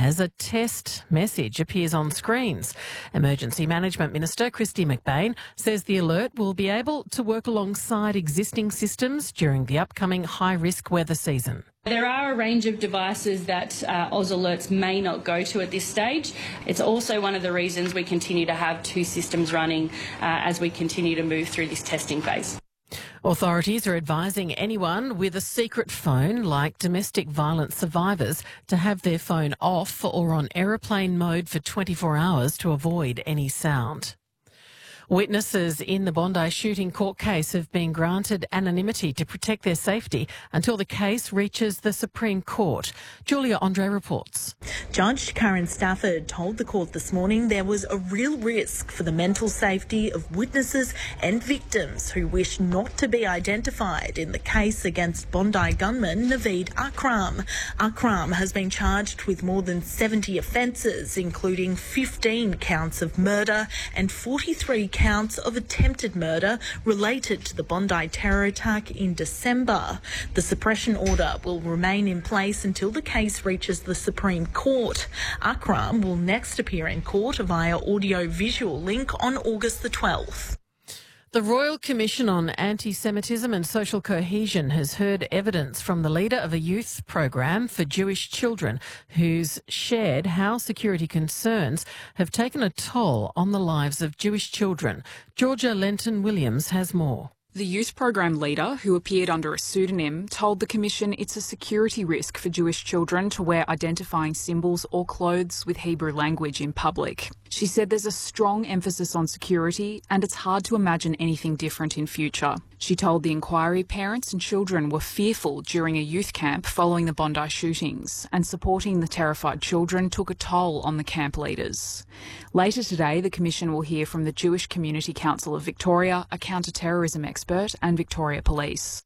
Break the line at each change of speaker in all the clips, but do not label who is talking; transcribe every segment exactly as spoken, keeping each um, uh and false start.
as a test message appears on screens. Emergency Management Minister Kristy McBain says the alert will be able to work alongside existing systems during the upcoming high-risk weather season.
There are a range of devices that uh, Oz Alerts may not go to at this stage. It's also one of the reasons we continue to have two systems running uh, as we continue to move through this testing phase.
Authorities are advising anyone with a secret phone, like domestic violence survivors, to have their phone off or on aeroplane mode for twenty-four hours to avoid any sound. Witnesses in the Bondi shooting court case have been granted anonymity to protect their safety until the case reaches the Supreme Court. Julia Andre reports.
Judge Karen Stafford told the court this morning there was a real risk for the mental safety of witnesses and victims who wish not to be identified in the case against Bondi gunman Naveed Akram. Akram has been charged with more than seventy offences, including fifteen counts of murder and forty-three counts of attempted murder related to the Bondi terror attack in December. The suppression order will remain in place until the case reaches the Supreme Court. Akram will next appear in court via audio-visual link on August the twelfth.
The Royal Commission on Anti-Semitism and Social Cohesion has heard evidence from the leader of a youth program for Jewish children who's shared how security concerns have taken a toll on the lives of Jewish children. Georgia Lenton-Williams has more.
The youth program leader, who appeared under a pseudonym, told the Commission it's a security risk for Jewish children to wear identifying symbols or clothes with Hebrew language in public. She said there's a strong emphasis on security and it's hard to imagine anything different in future. She told the inquiry parents and children were fearful during a youth camp following the Bondi shootings, and supporting the terrified children took a toll on the camp leaders. Later today, the Commission will hear from the Jewish Community Council of Victoria, a counter-terrorism expert, and Victoria Police.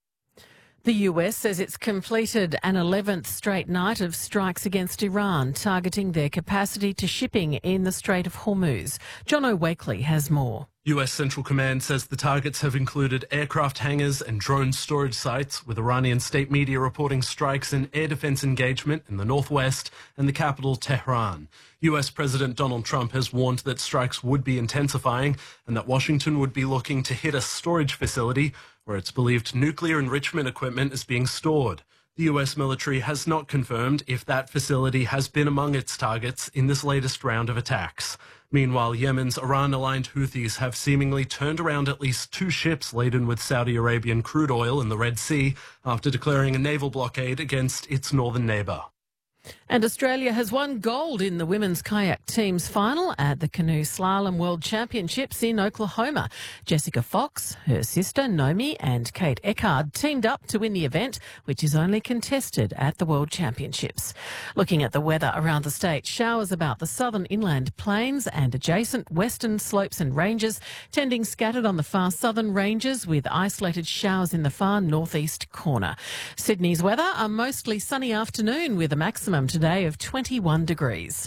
The U S says it's completed an eleventh straight night of strikes against Iran, targeting their capacity to shipping in the Strait of Hormuz. John O'Wakely has more.
U S Central Command says the targets have included aircraft hangars and drone storage sites, with Iranian state media reporting strikes and air defense engagement in the northwest and the capital, Tehran. U S President Donald Trump has warned that strikes would be intensifying and that Washington would be looking to hit a storage facility where it's believed nuclear enrichment equipment is being stored. The U S military has not confirmed if that facility has been among its targets in this latest round of attacks. Meanwhile, Yemen's Iran-aligned Houthis have seemingly turned around at least two ships laden with Saudi Arabian crude oil in the Red Sea after declaring a naval blockade against its northern neighbour.
And Australia has won gold in the women's kayak team's final at the Canoe Slalom World Championships in Oklahoma. Jessica Fox, her sister Nomi and Kate Eckard teamed up to win the event, which is only contested at the World Championships. Looking at the weather around the state, showers about the southern inland plains and adjacent western slopes and ranges, tending scattered on the far southern ranges with isolated showers in the far northeast corner. Sydney's weather, a mostly sunny afternoon with a maximum today of twenty-one degrees.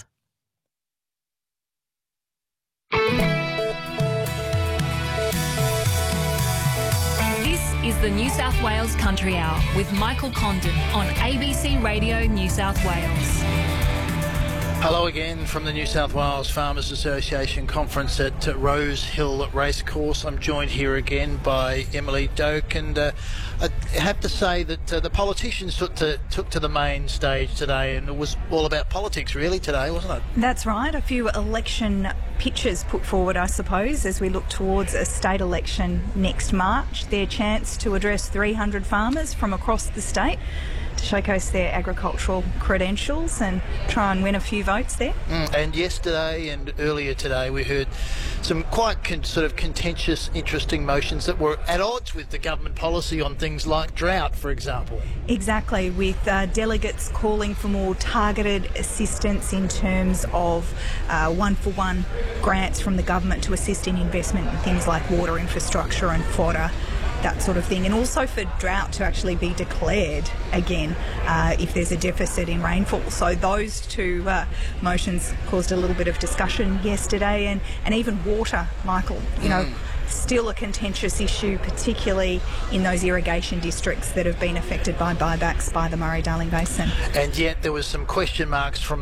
This is the New South Wales Country Hour with Michael Condon on A B C Radio New South Wales.
Hello again from the New South Wales Farmers Association conference at Rose Hill Racecourse. I'm joined here again by Emily Doak, and uh, I have to say that uh, the politicians took to, took to the main stage today, and it was all about politics really today, wasn't it?
That's right. A few election pitches put forward, I suppose, as we look towards a state election next March. Their chance to address three hundred farmers from across the state to showcase their agricultural credentials and try and win a few votes there.
Mm, and yesterday and earlier today we heard some quite con- sort of contentious, interesting motions that were at odds with the government policy on things like drought, for example.
Exactly, with uh, delegates calling for more targeted assistance in terms of uh, one-for-one grants from the government to assist in investment in things like water infrastructure and fodder, that sort of thing, and also for drought to actually be declared again uh, if there's a deficit in rainfall. So those two uh, motions caused a little bit of discussion yesterday, and, and even water, Michael, you know, mm. still a contentious issue, particularly in those irrigation districts that have been affected by buybacks by the Murray-Darling Basin.
And yet there was some question marks from